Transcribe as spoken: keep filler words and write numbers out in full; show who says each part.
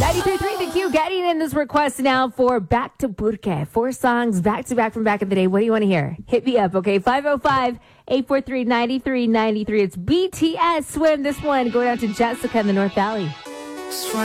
Speaker 1: ninety-three point three The Q getting in this request now for Back to Burke. Four songs back to back from back in the day. What do you want to hear? Hit me up, okay? five oh five, eight four three, nine three nine three. It's B T S Swim. This one going out to Jessica in the North Valley.